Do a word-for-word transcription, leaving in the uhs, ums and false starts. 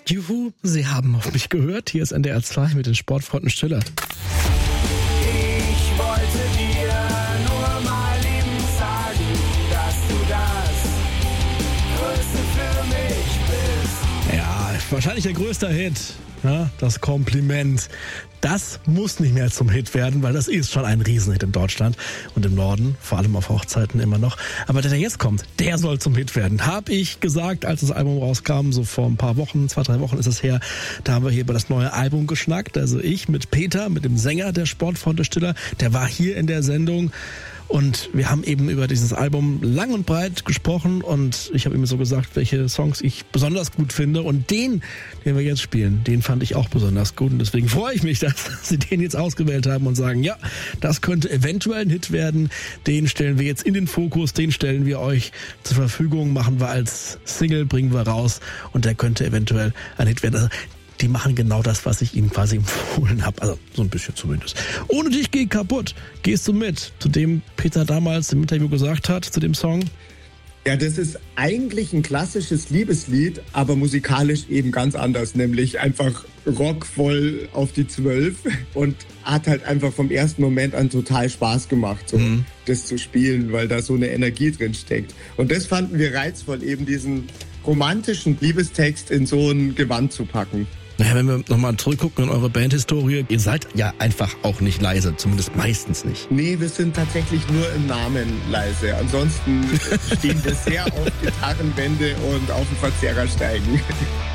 Juhu, Sie haben auf mich gehört. Hier ist N D R zwei mit den Sportfreunden Stiller. Ich wollte dir nur mal eben sagen, dass du das Größte für mich bist. Ja, wahrscheinlich der größte Hit. Ja, das Kompliment. Das muss nicht mehr zum Hit werden, weil das ist schon ein Riesenhit in Deutschland und im Norden, vor allem auf Hochzeiten immer noch. Aber der, der jetzt kommt, der soll zum Hit werden. Hab ich gesagt, als das Album rauskam, so vor ein paar Wochen, zwei, drei Wochen ist es her, da haben wir hier über das neue Album geschnackt. Also ich mit Peter, mit dem Sänger der Sportfreunde Stiller, der war hier in der Sendung. Und wir haben eben über dieses Album lang und breit gesprochen und ich habe ihm so gesagt, welche Songs ich besonders gut finde. Und den, den wir jetzt spielen, den fand ich auch besonders gut. Und deswegen freue ich mich, dass Sie den jetzt ausgewählt haben und sagen, ja, das könnte eventuell ein Hit werden. Den stellen wir jetzt in den Fokus, den stellen wir euch zur Verfügung, machen wir als Single, bringen wir raus und der könnte eventuell ein Hit werden. Also, die machen genau das, was ich ihnen quasi empfohlen habe. Also so ein bisschen zumindest. Ohne dich geht kaputt. Gehst du mit? Zu dem Peter damals im Interview gesagt hat, zu dem Song? Ja, das ist eigentlich ein klassisches Liebeslied, aber musikalisch eben ganz anders. Nämlich einfach rockvoll auf die Zwölf und hat halt einfach vom ersten Moment an total Spaß gemacht, so mhm. das zu spielen, weil da so eine Energie drin steckt. Und das fanden wir reizvoll, eben diesen romantischen Liebestext in so ein Gewand zu packen. Naja, wenn wir nochmal zurückgucken in eure Bandhistorie, ihr seid ja einfach auch nicht leise, zumindest meistens nicht. Nee, wir sind tatsächlich nur im Namen leise. Ansonsten stehen wir sehr auf Gitarrenwände und auf dem Verzerrersteigen.